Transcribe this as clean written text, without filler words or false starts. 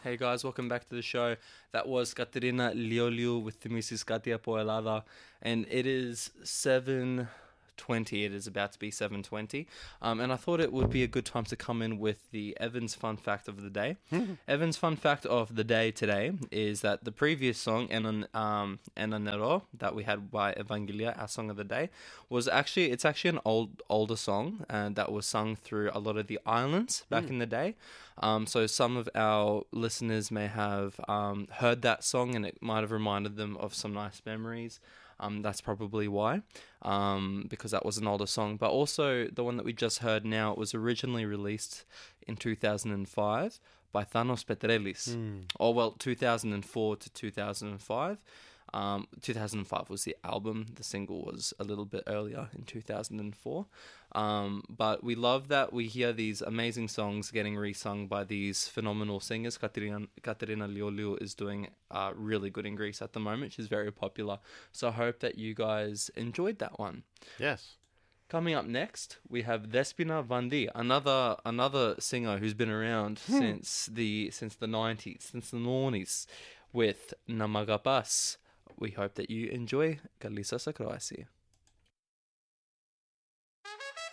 Hey guys, welcome back to the show. That was Katerina Lioliu with the Mrs. Katia Poelada, and it is 7:20. It is about to be 7:20, and I thought it would be a good time to come in with the Evans fun fact of the day. Evans fun fact of the day today is that the previous song, Enanero, that we had by Evangelia, our song of the day, it's actually an older song, and that was sung through a lot of the islands back in the day. So some of our listeners may have heard that song, and it might have reminded them of some nice memories. That's probably why, because that was an older song. But also, the one that we just heard now, it was originally released in 2005 by Thanos Petrelis. 2004 to 2005. 2005 was the album. The single was a little bit earlier in 2004. But we love that we hear these amazing songs getting resung by these phenomenal singers. Katerina Lioliu is doing really good in Greece at the moment. She's very popular. So I hope that you guys enjoyed that one. Yes. Coming up next, we have Despina Vandi, another singer who's been around since the 90s, since the noughties, with Namagapas. We hope that you enjoy Kalisa Sakroasi.